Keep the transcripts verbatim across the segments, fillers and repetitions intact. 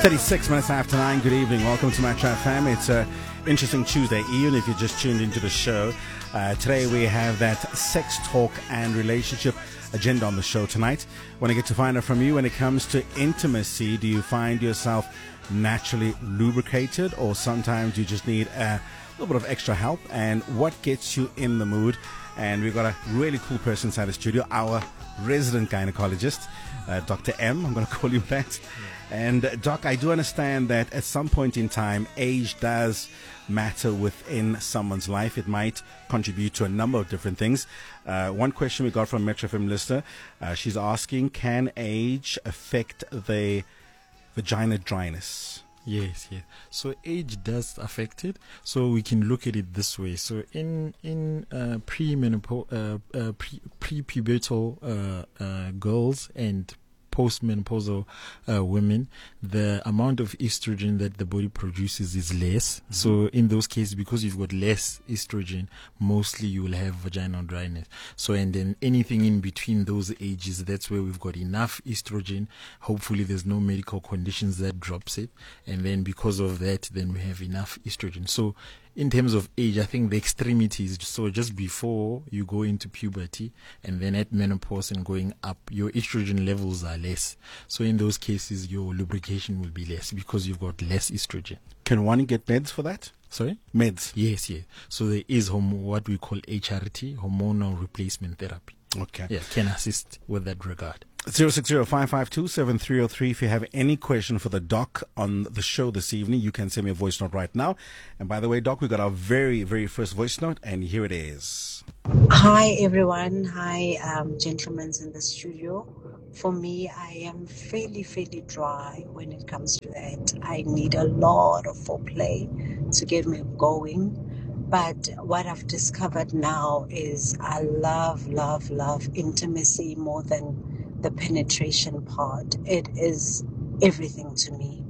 thirty-six minutes after nine. Good evening. Welcome to Metro F M. It's an interesting Tuesday, even if you just tuned into the show. Uh, today we have that sex talk and relationship agenda on the show tonight. Want to get to find out from you when it comes to intimacy. Do you find yourself naturally lubricated, or sometimes you just need a little bit of extra help? And what gets you in the mood? And we've got a really cool person inside the studio, our resident gynecologist, uh, Doctor M. I'm going to call you that. And uh, Doc, I do understand that at some point in time, age does matter within someone's life. It might contribute to a number of different things. Uh, one question we got from Metro F M listener, uh, she's asking, can age affect the vagina dryness? Yes, yes. So age does affect it. So we can look at it this way. So in in uh, pre-menopau- uh, uh, pre pre-pubertal uh, uh, girls and postmenopausal uh, women, the amount of estrogen that the body produces is less. Mm-hmm. So in those cases, because you've got less estrogen, mostly you will have vaginal dryness. So and then anything in between those ages, that's where we've got enough estrogen. Hopefully there's no medical conditions that drops it. And then because of that, then we have enough estrogen. So in terms of age, I think the extremities, so just before you go into puberty and then at menopause and going up, your estrogen levels are less. So in those cases, your lubrication will be less because you've got less estrogen. Can one get meds for that? Sorry? Meds? Yes, yes. So there is hom- what we call H R T, hormonal replacement therapy. Okay. Yeah, can assist with that regard. zero six zero five five two seven three zero three. If you have any question for the doc on the show this evening, you can send me a voice note right now. And by the way, doc, we got our very, very first voice note, and here it is. Hi, everyone. Hi, um, gentlemen in the studio. For me, I am fairly, fairly dry when it comes to that. I need a lot of foreplay to get me going. But what I've discovered now is I love, love, love intimacy more than the penetration part. It is everything to me.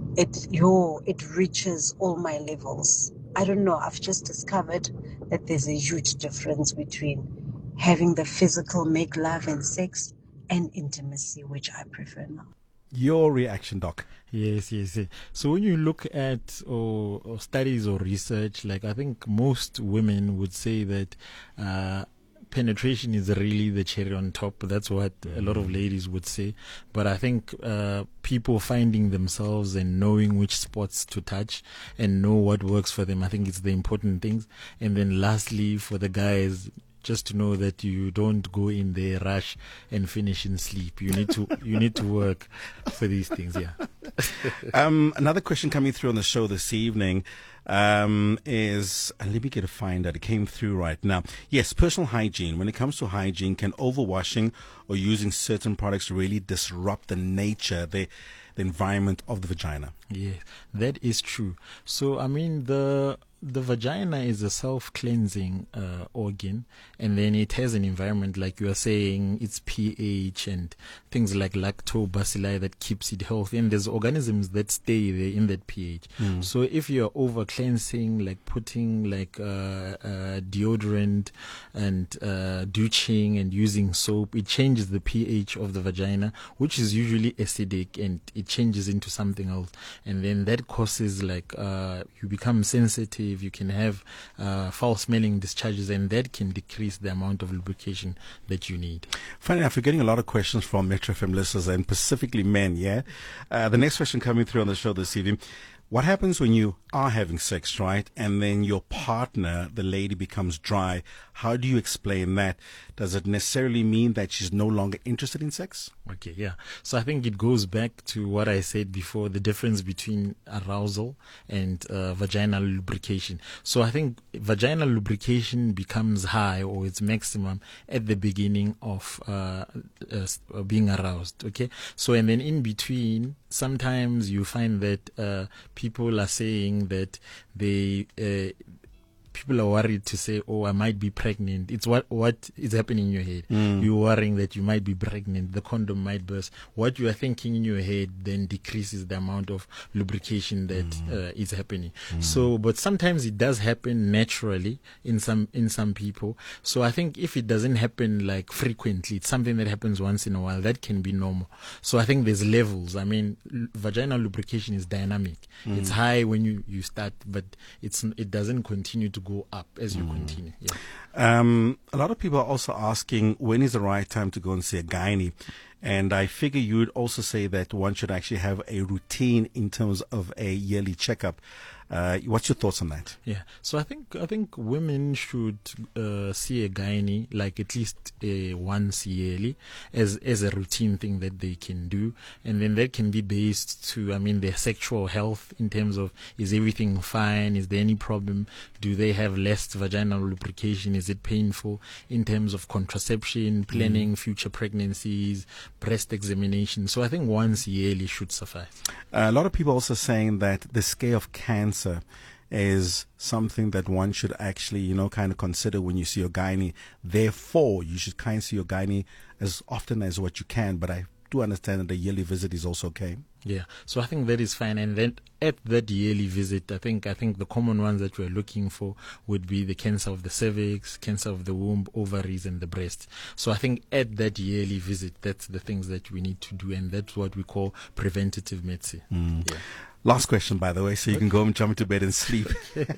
It yo, it reaches all my levels. I don't know. I've just discovered that there's a huge difference between having the physical make love and sex and intimacy, which I prefer now. Your reaction, doc? Yes, yes, yes. So when you look at or, or studies or research, like I think most women would say that uh, penetration is really the cherry on top. That's what a lot of ladies would say. But I think uh, people finding themselves and knowing which spots to touch and know what works for them, I think it's the important things. And then lastly, for the guys, just to know that you don't go in there, rush and finish in sleep. You need to you need to work for these things. Yeah. um, another question coming through on the show this evening um, is, and let me get a find out. It came through right now. Yes, personal hygiene. When it comes to hygiene, can overwashing or using certain products really disrupt the nature, the the environment of the vagina? Yes, that is true. So I mean the. The vagina is a self-cleansing uh, organ, and then it has an environment, like you are saying, its pH and things like lactobacilli that keeps it healthy, and there's organisms that stay there in that pH. Mm. So if you're over-cleansing, like putting like uh, uh, deodorant and uh, douching and using soap, it changes the pH of the vagina, which is usually acidic, and it changes into something else, and then that causes like uh, you become sensitive. You can have uh, foul-smelling discharges, and that can decrease the amount of lubrication that you need. Funny enough, we're getting a lot of questions from Metro F M listeners, and specifically men, yeah? Uh, the next question coming through on the show this evening, what happens when you are having sex, right, and then your partner, the lady, becomes dry? How do you explain that? Does it necessarily mean that she's no longer interested in sex? Okay, yeah. So I think it goes back to what I said before, the difference between arousal and uh, vaginal lubrication. So I think vaginal lubrication becomes high, or its maximum, at the beginning of uh, uh, being aroused, okay? So and then in between, sometimes you find that uh, people are saying that they... Uh, people are worried to say, oh, I might be pregnant. It's what, what is happening in your head. Mm. You're worrying that you might be pregnant. The condom might burst. What you are thinking in your head then decreases the amount of lubrication that mm. uh, is happening. Mm. So, but sometimes it does happen naturally in some, in some people. So I think if it doesn't happen like frequently, it's something that happens once in a while, that can be normal. So I think there's levels. I mean, l- vaginal lubrication is dynamic. Mm. It's high when you, you start, but it's, it doesn't continue to go up as you mm. continue. Yeah. Um, a lot of people are also asking when is the right time to go and see a gynae. And I figure you would also say that one should actually have a routine in terms of a yearly checkup. Uh, what's your thoughts on that? Yeah, so I think I think women should uh, see a gynae like at least uh, once yearly as as a routine thing that they can do, and then that can be based to I mean their sexual health in terms of is everything fine, is there any problem, do they have less vaginal lubrication, is it painful, in terms of contraception, planning mm. future pregnancies, breast examination. So I think once yearly should suffice. Uh, a lot of people also saying that the scale of cancer is something that one should actually, you know, kind of consider when you see your gynae. Therefore, you should kind of see your gynae as often as what you can. But I do understand that a yearly visit is also okay. Yeah, so I think that is fine. And then at that yearly visit, I think I think the common ones that we're looking for would be the cancer of the cervix, cancer of the womb, ovaries, and the breast. So I think at that yearly visit, that's the things that we need to do, and that's what we call preventative medicine. Mm. Yeah. Last question, by the way, so you can go and jump into bed and sleep.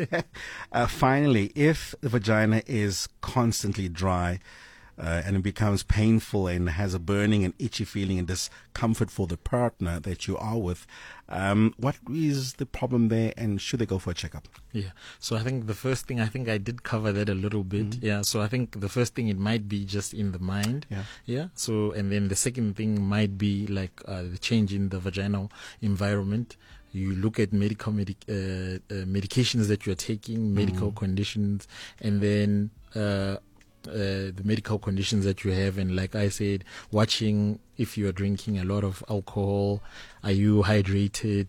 uh, finally, if the vagina is constantly dry, Uh, and it becomes painful and has a burning and itchy feeling and discomfort for the partner that you are with, um, what is the problem there, and should they go for a checkup? Yeah, so I think the first thing, I think I did cover that a little bit. Mm-hmm. Yeah, so I think the first thing, it might be just in the mind. Yeah. Yeah, so, and then the second thing might be like uh, the change in the vaginal environment. You look at medical medic- uh, uh, medications that you're taking, medical mm. conditions, and then uh, uh, the medical conditions that you have. And like I said, watching if you are drinking a lot of alcohol, are you hydrated?